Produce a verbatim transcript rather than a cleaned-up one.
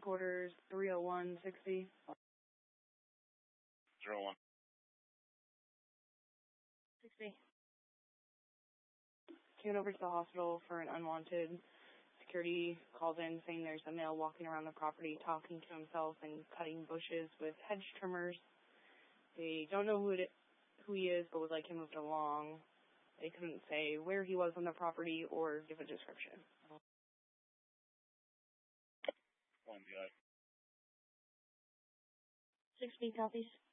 headquarters, three oh one sixty. zero one. sixty. Came over to the hospital for an unwanted. Security calls in saying there's a male walking around the property talking to himself and cutting bushes with hedge trimmers. They don't know who it, who he is, but would like him moved along. They couldn't say where he was on the property or give a description. One, the eye. sixty copies.